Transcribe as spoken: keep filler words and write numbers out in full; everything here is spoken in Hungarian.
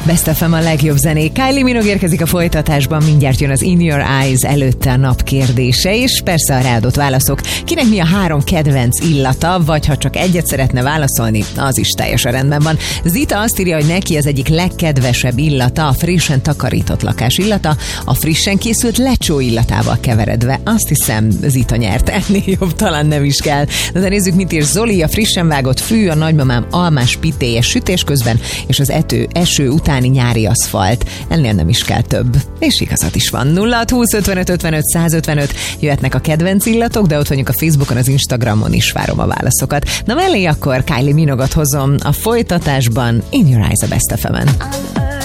Best ef em a legjobb zenék. Kylie Minogue érkezik a folytatásban, mindjárt jön az In Your Eyes, előtte a nap kérdése, és persze a ráadott válaszok. Kinek mi a három kedvenc illata, vagy ha csak egyet szeretne válaszolni, az is teljesen rendben van. Zita azt írja, hogy neki az egyik legkedvesebb illata a frissen takarított lakás illata, a frissen készült lecsó illatával keveredve. Azt hiszem, Zita nyert, ennél jobb talán nem is kell. Na de nézzük, mit ír Zoli, a frissen vágott fű, a nagymamám almás pitéje sütés közben, és az ető, eső utáni nyári aszfalt. Ennél nem is kell több. És igazat is van. nulla húsz ötvenöt ötvenöt százötvenöt jöhetnek a kedvenc illatok, de ott vagyunk a Facebookon, az Instagramon is várom a válaszokat. Na mellé akkor Kylie Minogue-ot hozom a folytatásban. In Your Eyes a Best ef emen.